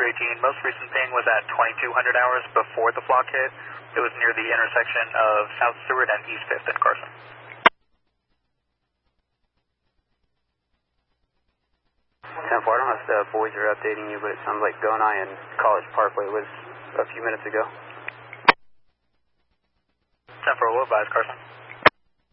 218. Most recent ping was at 2200 hours before the flock hit. It was near the intersection of South Seward and East 5th in Carson. 10-4, I don't know if the boys are updating you, but it sounds like Gonai and College Parkway was a few minutes ago. 10-4, we'll advise, Carson.